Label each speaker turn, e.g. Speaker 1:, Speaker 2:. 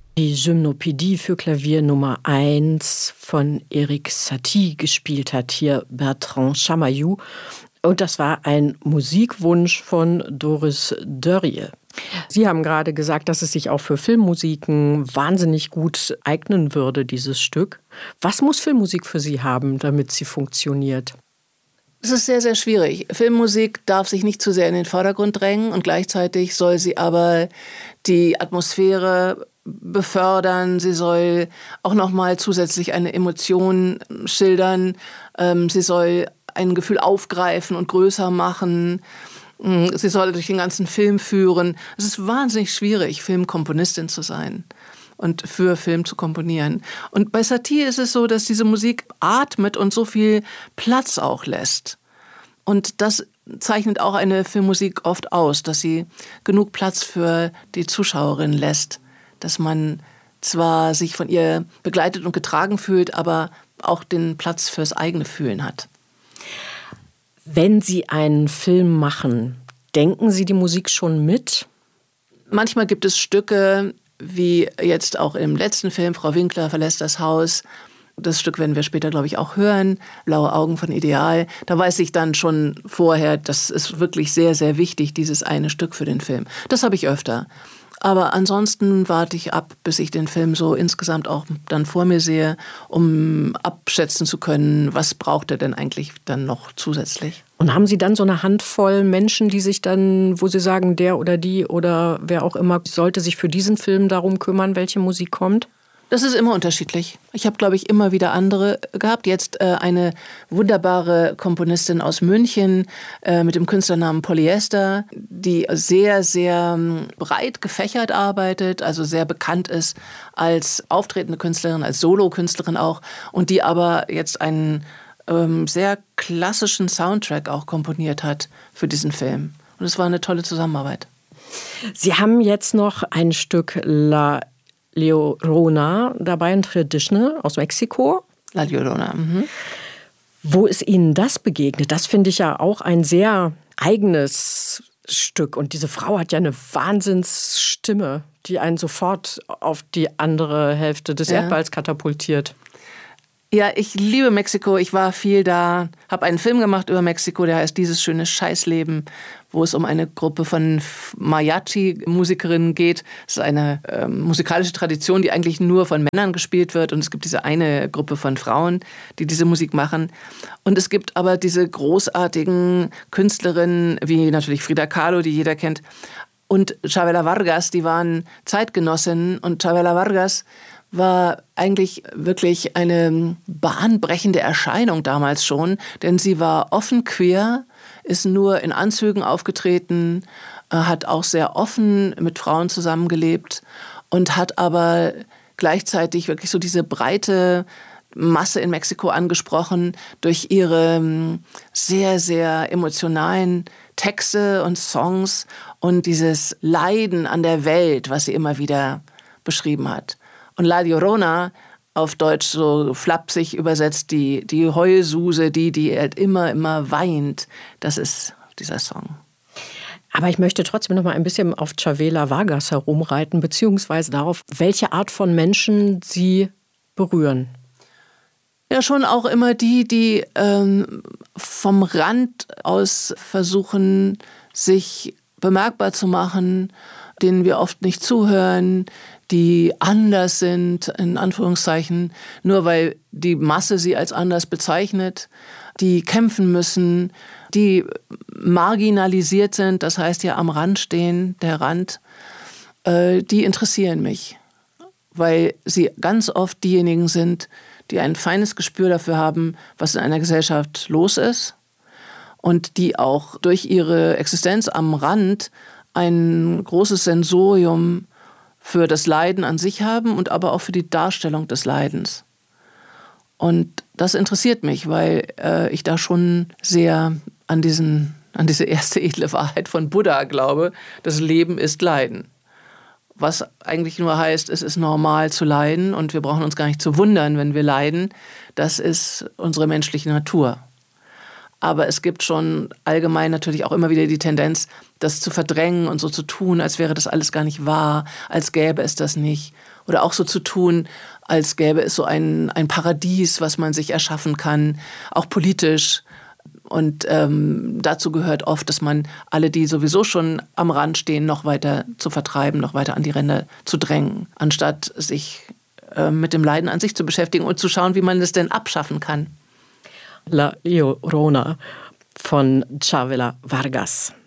Speaker 1: Die Gymnopädie für Klavier Nummer 1 von Erik Satie gespielt hat hier Bertrand Chamayou. Und das war ein Musikwunsch von Doris Dörrie. Sie haben gerade gesagt, dass es sich auch für Filmmusiken wahnsinnig gut eignen würde, dieses Stück. Was muss Filmmusik für Sie haben, damit sie funktioniert?
Speaker 2: Es ist sehr, sehr schwierig. Filmmusik darf sich nicht zu sehr in den Vordergrund drängen und gleichzeitig soll sie aber die Atmosphäre befördern. Sie soll auch nochmal zusätzlich eine Emotion schildern. Sie soll ein Gefühl aufgreifen und größer machen. Sie soll durch den ganzen Film führen. Es ist wahnsinnig schwierig, Filmkomponistin zu sein und für Film zu komponieren. Und bei Satie ist es so, dass diese Musik atmet und so viel Platz auch lässt. Und das zeichnet auch eine Filmmusik oft aus, dass sie genug Platz für die Zuschauerin lässt. Dass man zwar sich von ihr begleitet und getragen fühlt, aber auch den Platz fürs eigene Fühlen hat.
Speaker 1: Wenn Sie einen Film machen, denken Sie die Musik schon mit?
Speaker 2: Manchmal gibt es Stücke, wie jetzt auch im letzten Film, Frau Winkler verlässt das Haus. Das Stück werden wir später, glaube ich, auch hören. Blaue Augen von Ideal. Da weiß ich dann schon vorher, das ist wirklich sehr, sehr wichtig, dieses eine Stück für den Film. Das habe ich öfter. Aber ansonsten warte ich ab, bis ich den Film so insgesamt auch dann vor mir sehe, um abschätzen zu können, was braucht er denn eigentlich dann noch zusätzlich.
Speaker 1: Und haben Sie dann so eine Handvoll Menschen, die sich dann, wo Sie sagen, der oder die oder wer auch immer, sollte sich für diesen Film darum kümmern, welche Musik kommt?
Speaker 2: Das ist immer unterschiedlich. Ich habe, glaube ich, immer wieder andere gehabt. Jetzt eine wunderbare Komponistin aus München mit dem Künstlernamen Polyester, die sehr, sehr breit gefächert arbeitet, also sehr bekannt ist als auftretende Künstlerin, als Solokünstlerin auch, und die aber jetzt einen sehr klassischen Soundtrack auch komponiert hat für diesen Film. Und es war eine tolle Zusammenarbeit.
Speaker 1: Sie haben jetzt noch ein Stück La Llorona dabei, ein Traditional aus Mexiko.
Speaker 2: La Llorona. Mhm.
Speaker 1: Wo ist Ihnen das begegnet? Das finde ich ja auch ein sehr eigenes Stück. Und diese Frau hat ja eine Wahnsinnsstimme, die einen sofort auf die andere Hälfte des Erdballs katapultiert.
Speaker 2: Ja, ich liebe Mexiko. Ich war viel da, habe einen Film gemacht über Mexiko, der heißt Dieses schöne Scheißleben, wo es um eine Gruppe von Mariachi-Musikerinnen geht. Es ist eine musikalische Tradition, die eigentlich nur von Männern gespielt wird. Und es gibt diese eine Gruppe von Frauen, die diese Musik machen. Und es gibt aber diese großartigen Künstlerinnen, wie natürlich Frida Kahlo, die jeder kennt, und Chavela Vargas, die waren Zeitgenossinnen. Und Chavela Vargas war eigentlich wirklich eine bahnbrechende Erscheinung damals schon, denn sie war offen queer, ist nur in Anzügen aufgetreten, hat auch sehr offen mit Frauen zusammengelebt und hat aber gleichzeitig wirklich so diese breite Masse in Mexiko angesprochen durch ihre sehr, sehr emotionalen Texte und Songs und dieses Leiden an der Welt, was sie immer wieder beschrieben hat. Und La Llorona, auf Deutsch so flapsig übersetzt, die Heulsuse, die halt immer weint, das ist dieser Song.
Speaker 1: Aber ich möchte trotzdem noch mal ein bisschen auf Chavela Vargas herumreiten, beziehungsweise darauf, welche Art von Menschen sie berühren.
Speaker 2: Ja, schon auch immer die vom Rand aus versuchen, sich bemerkbar zu machen, denen wir oft nicht zuhören, die anders sind, in Anführungszeichen, nur weil die Masse sie als anders bezeichnet, die kämpfen müssen, die marginalisiert sind, das heißt ja am Rand stehen, der Rand, die interessieren mich, weil sie ganz oft diejenigen sind, die ein feines Gespür dafür haben, was in einer Gesellschaft los ist und die auch durch ihre Existenz am Rand ein großes Sensorium für das Leiden an sich haben und aber auch für die Darstellung des Leidens. Und das interessiert mich, weil ich da schon sehr an diese erste edle Wahrheit von Buddha glaube, das Leben ist Leiden. Was eigentlich nur heißt, es ist normal zu leiden und wir brauchen uns gar nicht zu wundern, wenn wir leiden. Das ist unsere menschliche Natur. Aber es gibt schon allgemein natürlich auch immer wieder die Tendenz, das zu verdrängen und so zu tun, als wäre das alles gar nicht wahr, als gäbe es das nicht. Oder auch so zu tun, als gäbe es so ein Paradies, was man sich erschaffen kann, auch politisch. Und dazu gehört oft, dass man alle, die sowieso schon am Rand stehen, noch weiter zu vertreiben, noch weiter an die Ränder zu drängen, anstatt sich mit dem Leiden an sich zu beschäftigen und zu schauen, wie man es denn abschaffen kann.
Speaker 1: La Llorona von Chavela Vargas.